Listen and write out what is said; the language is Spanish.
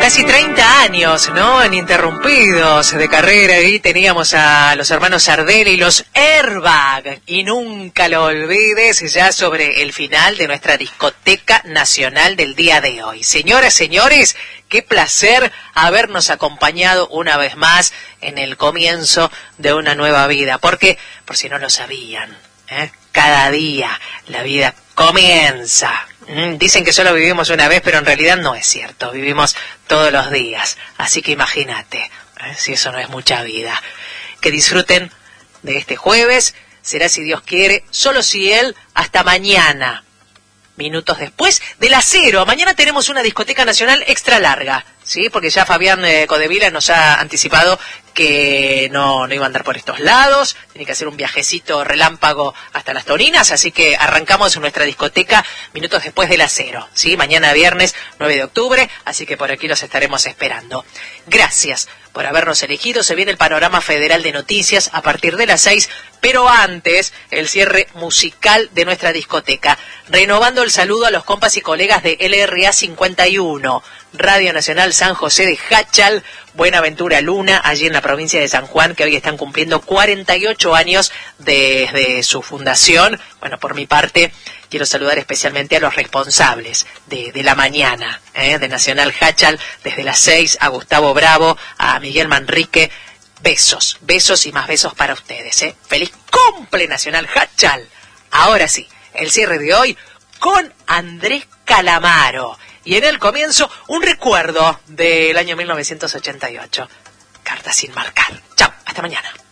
Casi 30 años, ¿no? Ininterrumpidos de carrera, y teníamos a los hermanos Sardelli y los Airbag. Y nunca lo olvides, ya sobre el final de nuestra discoteca nacional del día de hoy. Señoras, señores, qué placer habernos acompañado una vez más en el comienzo de una nueva vida. Porque, por si no lo sabían, cada día la vida comienza. Dicen que solo vivimos una vez, pero en realidad no es cierto. Vivimos todos los días. Así que imagínate, si eso no es mucha vida. Que disfruten de este jueves. Será, si Dios quiere, solo si Él, hasta mañana. Minutos después de las 0. Mañana tenemos una discoteca nacional extra larga, ¿sí? Porque ya Fabián Codevila nos ha anticipado que no iba a andar por estos lados, tiene que hacer un viajecito relámpago hasta las Torinas, así que arrancamos nuestra discoteca minutos después de las 0, ¿sí? Mañana viernes 9 de octubre, así que por aquí los estaremos esperando. Gracias por habernos elegido. Se viene el panorama federal de noticias a partir de las 6, pero antes el cierre musical de nuestra discoteca. Renovando el saludo a los compas y colegas de LRA 51, Radio Nacional San José de Jáchal, Buenaventura Luna, allí en la provincia de San Juan, que hoy están cumpliendo 48 años desde su fundación. Bueno, por mi parte, quiero saludar especialmente a los responsables de la mañana, de Nacional Jáchal, desde las 6, a Gustavo Bravo, a Miguel Manrique. Besos, besos y más besos para ustedes, ¡Feliz cumple, Nacional Jáchal! Ahora sí, el cierre de hoy con Andrés Calamaro. Y en el comienzo, un recuerdo del año 1988. Carta sin marcar. Chao, hasta mañana.